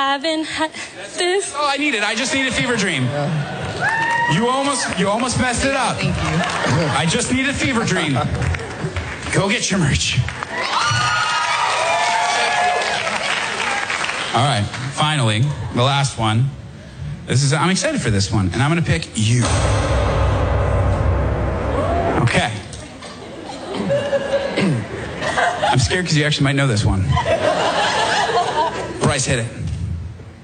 haven't had this. Oh, I need it. I just need a fever dream. You almost messed it up. Thank you. I just need a fever dream. Go get your merch. All right, finally, the last one. I'm excited for this one, and I'm going to pick you. Okay. I'm scared because you actually might know this one. Bryce, hit it.